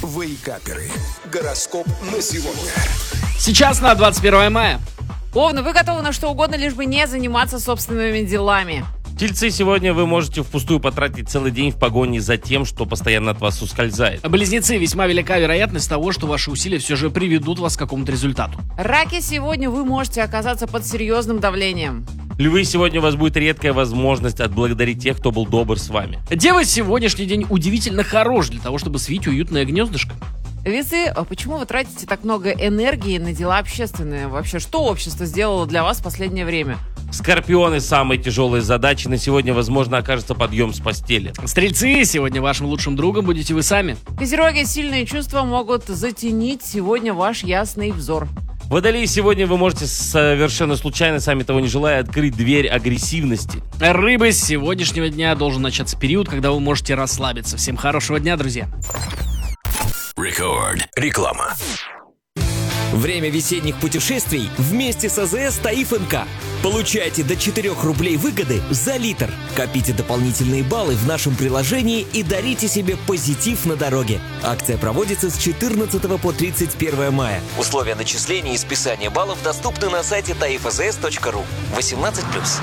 Вейкаперы. Гороскоп на сегодня. Сейчас на 21 мая. Овны, вы готовы на что угодно, лишь бы не заниматься собственными делами. Тельцы, сегодня вы можете впустую потратить целый день в погоне за тем, что постоянно от вас ускользает. Близнецы, весьма велика вероятность того, что ваши усилия все же приведут вас к какому-то результату. Раки, сегодня вы можете оказаться под серьезным давлением. Львы, сегодня у вас будет редкая возможность отблагодарить тех, кто был добр с вами. Девы, сегодняшний день удивительно хорош для того, чтобы свить уютное гнездышко. Весы, а почему вы тратите так много энергии на дела общественные? Вообще, что общество сделало для вас в последнее время? Скорпионы, самые тяжелые задачи на сегодня, возможно, окажется подъем с постели. Стрельцы, сегодня вашим лучшим другом будете вы сами. Козероги, сильные чувства могут затенить сегодня ваш ясный взор. Водолеи, сегодня вы можете совершенно случайно, сами того не желая, открыть дверь агрессивности. Рыбы, с сегодняшнего дня должен начаться период, когда вы можете расслабиться. Всем хорошего дня, друзья. Рекорд. Реклама. Время весенних путешествий вместе с АЗС Таиф НК. Получайте до 4 рублей выгоды за литр. Копите дополнительные баллы в нашем приложении и дарите себе позитив на дороге. Акция проводится с 14 по 31 мая. Условия начисления и списания баллов доступны на сайте taifazs.ru. 18+.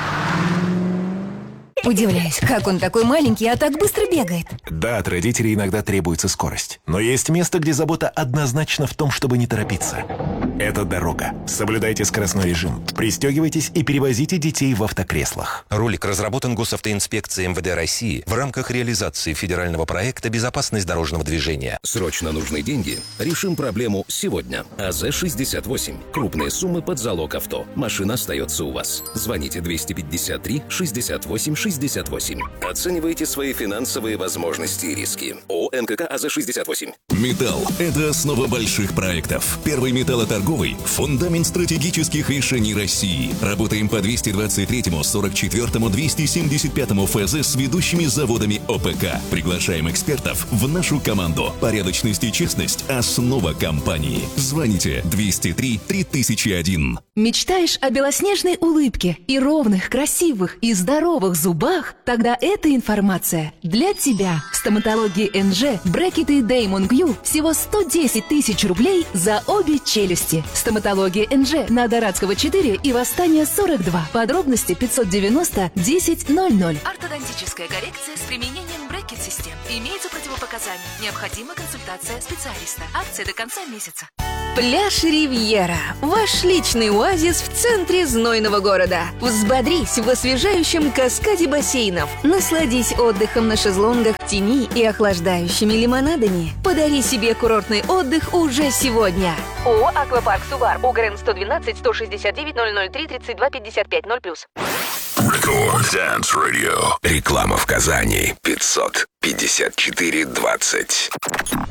Удивляюсь, как он такой маленький, а так быстро бегает. Да, от родителей иногда требуется скорость. Но есть место, где забота однозначно в том, чтобы не торопиться. Это дорога. Соблюдайте скоростной режим. Пристегивайтесь и перевозите детей в автокреслах. Ролик разработан Госавтоинспекцией МВД России в рамках реализации федерального проекта «Безопасность дорожного движения». Срочно нужны деньги? Решим проблему сегодня. АЗ-68. Крупные суммы под залог авто. Машина остается у вас. Звоните 253 68 68. Оценивайте свои финансовые возможности и риски. ООО НКК АЗ-68. Металл – это основа больших проектов. Первый металлоторговый – фундамент стратегических решений России. Работаем по 223-му, 44-му, 275-му ФЗ с ведущими заводами ОПК. Приглашаем экспертов в нашу команду. Порядочность и честность – основа компании. Звоните 203 3001. Мечтаешь о белоснежной улыбке и ровных, красивых и здоровых зубах? Тогда эта информация для тебя. В стоматологии НЖ брекеты Damon Q всего 110 тысяч рублей за обе челюсти. Стоматология НЖ на Дорадского 4 и Восстания 42. Подробности 590 1000. Ортодонтическая коррекция с применением брекет-систем. Имеются противопоказания. Необходима консультация специалиста. Акция до конца месяца. Пляж Ривьера. Ваш личный оазис в центре знойного города. Взбодрись в освежающем каскаде бассейнов. Насладись отдыхом на шезлонгах в тени и охлаждающими лимонадами. Подари себе курортный отдых уже сегодня. ООО «Аквапарк Сувар». УГРН 112 169 003 32 55 0+. Рекорд Dance Radio. Реклама в Казани. 554 20.